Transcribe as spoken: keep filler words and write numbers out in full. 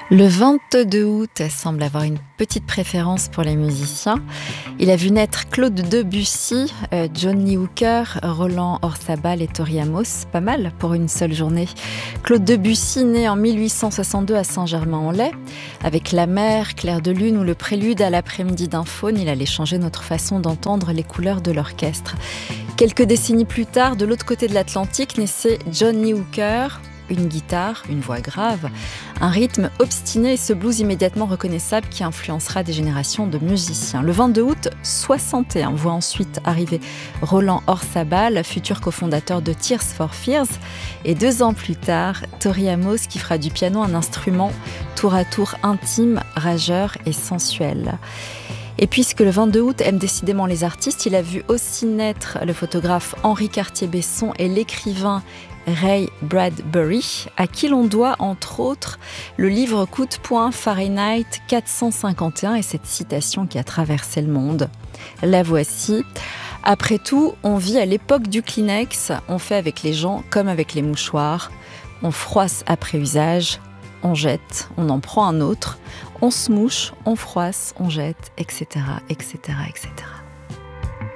Le vingt-deux août semble avoir une petite préférence pour les musiciens. Il a vu naître Claude Debussy, euh, Johnny Hooker, Roland Orzabal et Tori Amos. Pas mal pour une seule journée. Claude Debussy, né en mille huit cent soixante-deux à Saint-Germain-en-Laye. Avec La Mer, Clair de Lune ou le prélude à l'après-midi d'un faune, il allait changer notre façon d'entendre les couleurs de l'orchestre. Quelques décennies plus tard, de l'autre côté de l'Atlantique, naissait Johnny Hooker. Une guitare, une voix grave, un rythme obstiné et ce blues immédiatement reconnaissable qui influencera des générations de musiciens. Le vingt-deux août soixante et un voit ensuite arriver Roland Orzabal, futur cofondateur de Tears for Fears, et deux ans plus tard, Tori Amos qui fera du piano un instrument tour à tour intime, rageur et sensuel. Et puisque le vingt-deux août aime décidément les artistes, il a vu aussi naître le photographe Henri Cartier-Bresson et l'écrivain Ray Bradbury, à qui l'on doit entre autres le livre Coup de poing Fahrenheit quatre cent cinquante et un et cette citation qui a traversé le monde. La voici. Après tout, on vit à l'époque du Kleenex, on fait avec les gens comme avec les mouchoirs, on froisse après usage, on jette, on en prend un autre, on se mouche, on froisse, on jette, et cetera, et cetera, et cetera.